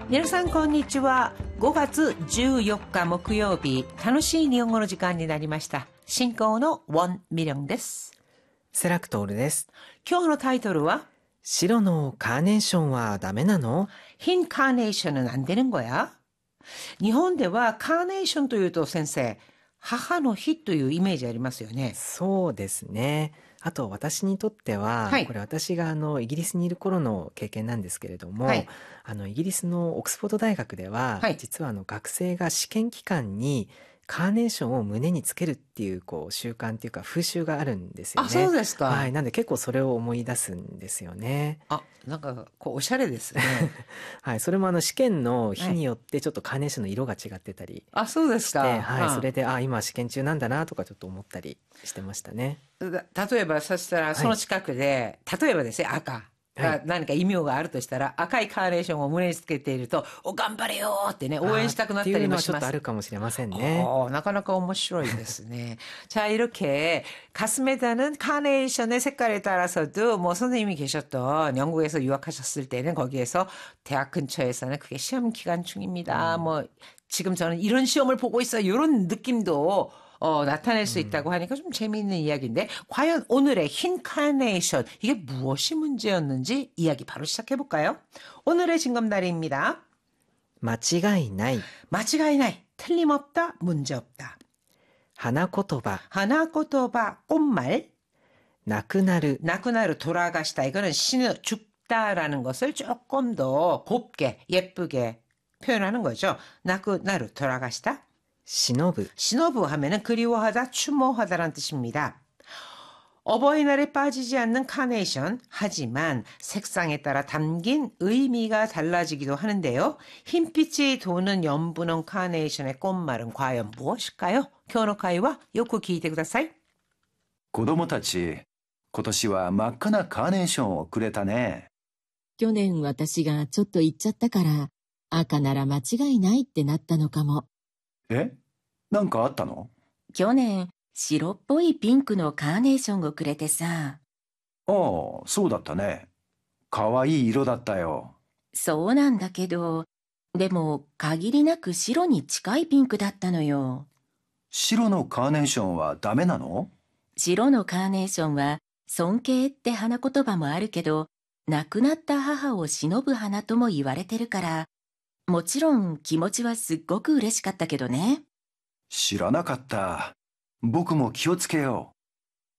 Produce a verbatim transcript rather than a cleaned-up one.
皆さんこんにちは。ごがつじゅうよっか木曜日、楽しい日本語の時間になりました。進行のウォン・ミリョンです。 セラクトールです。 今日のタイトルは白のカーネーションはダメなの？ 흰カーネーション은 안 되는 거야? 日本ではカーネーションというと先生、母の日というイメージありますよね。 そうですね。あと私にとっては、 はい、 これ私があのイギリスにいる頃の経験なんですけれども、 はい、 あのイギリスのオックスフォード大学では、 はい、 実はあの学生が試験期間にカーネーションを胸につけるっていうこう習慣っていうか風習があるんですよね。 あ、そうですか。 はい、なんで結構それを思い出すんですよね。 あ、なんかこうおしゃれですね。 はい、それもあの試験の日によってちょっとカーネーションの色が違ってたりあ、そうですして、 か。 はい、 うん、 それであ今試験中なんだなとかちょっと思ったりしてましたね。 だ例えばそしたらその近くで、はい、例えばですね、赤が何か意味があるとしたら、はい、赤いカーネーションを胸につけていると、お頑張れよってね、応援したくなったりもします。 っていうのはちょっとあるかもしれませんね。 なかなか面白いですね。자 이렇게 가슴에다는 카네이션의 색깔에 따라서도 뭐 선생님이 계셨던 영국에서 유학하셨을 때는 거기에서 대학 근처에서는 그게 시험 기간 중입니다. 음. 뭐 지금 저는 이런 시험을 보고 있어요. 이런 느낌도 어, 나타낼 수 있다고 하니까 좀 재미있는 이야기인데, 과연 오늘의 흰 카네이션, 이게 무엇이 문제였는지 이야기 바로 시작해볼까요? 오늘의 징검다리입니다. 間違いない。 間違いない。틀림없다, 문제없다. 花言葉。 花言葉, 꽃말. 亡くなる. 亡くなる, 돌아가시다. 이거는 신을 죽다라는 것을 조금 더 곱게, 예쁘게 표현하는 거죠. 亡くなる, 돌아가시다. 忍ぶ. 신어부 하면은 그리워하다, 추모하다라는 뜻입니다. 어버이날에 빠지지 않는 카네이션, 하지만 색상에 따라 담긴 의미가 달라지기도 하는데요. 흰빛이 도는 연분홍 카네이션의 꽃말은 과연 무엇일까요? 교노카이와 요코 기이테 쿠다사이. 子供たち、今年は真っ赤なカーネーションをくれたね。 去年私がちょっと言っちゃったから、赤なら間違いないってなったのかも。 え？なんかあったの？ 去年、白っぽいピンクのカーネーションをくれてさ。 ああ、そうだったね。かわいい色だったよ。 そうなんだけど、でも限りなく白に近いピンクだったのよ。 白のカーネーションはダメなの？ 白のカーネーションは尊敬って花言葉もあるけど、亡くなった母を偲ぶ花とも言われてるから、もちろん気持ちはすっごく嬉しかったけどね。 知らなかった。僕も気をつけよ